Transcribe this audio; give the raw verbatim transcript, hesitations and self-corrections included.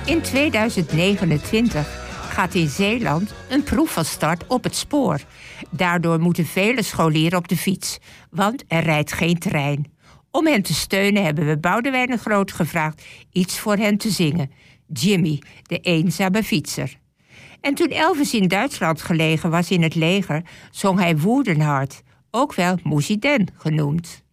In tweeduizend negenentwintig gaat in Zeeland een proef van start op het spoor. Daardoor moeten vele scholieren op de fiets, want er rijdt geen trein. Om hen te steunen hebben we Boudewijn de Groot gevraagd iets voor hen te zingen. Jimmy, de eenzame fietser. En toen Elvis in Duitsland gelegen was in het leger, zong hij Woedenhard, ook wel Moesie Den genoemd.